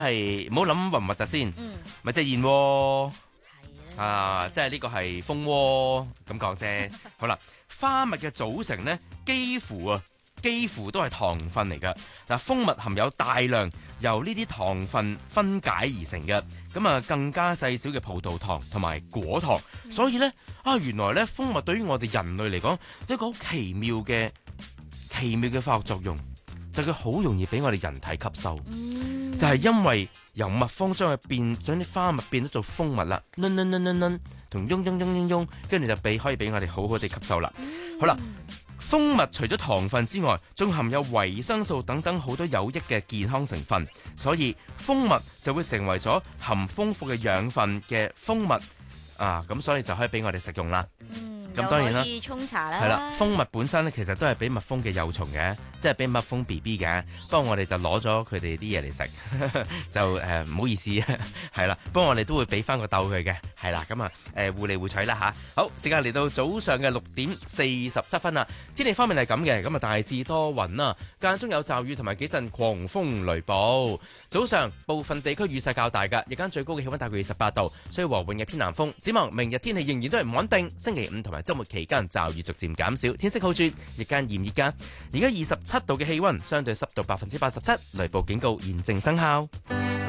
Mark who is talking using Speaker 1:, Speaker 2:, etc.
Speaker 1: 係唔好諗核唔核突先，咪即係燕窩啊，即係呢個係蜂窩咁講啫。好啦，花蜜嘅組成呢，幾乎都係糖分嚟㗎。嗱，蜂蜜含有大量由呢啲糖分分解而成嘅，咁啊更加細小嘅葡萄糖同埋果糖，所以呢，原來呢，蜂蜜對於我哋人類嚟講一個好奇妙嘅化學作用，就係佢好容易俾我哋人體吸收，就係因為由蜜蜂將啲花蜜變咗做蜂蜜啦，同嗡，跟住就可以俾我哋好好地吸收啦。好啦。蜂蜜除咗糖分之外，仲含有維生素等等好多有益嘅健康成分，所以蜂蜜就會成為咗含豐富嘅養分嘅蜂蜜啊，咁所以就可以俾我哋食用啦。咁當然啦，
Speaker 2: 可以沖茶啦。
Speaker 1: 係啦，蜂蜜本身咧其實都係俾蜜蜂嘅幼蟲嘅，即係俾蜜蜂 BB 嘅。不過我哋就攞咗佢哋啲嘢嚟食，就唔好意思，係啦。不過我哋都會俾翻個竇佢嘅，係啦。咁啊互利互取啦吓。好，時間嚟到早上嘅6:47啦。天氣方面係咁嘅，咁啊大致多雲啦，間中有驟雨同埋幾陣狂風雷暴。早上部分地區雨勢較大㗎，日間最高嘅氣溫大概28度，吹和緩嘅偏南風。展望明日天氣仍然都係唔穩定，星期五同埋週末期間驟雨逐漸減少，天色好轉，日間炎熱㗎。而家27度嘅氣溫，相對濕度87%，雷暴警告現正生效。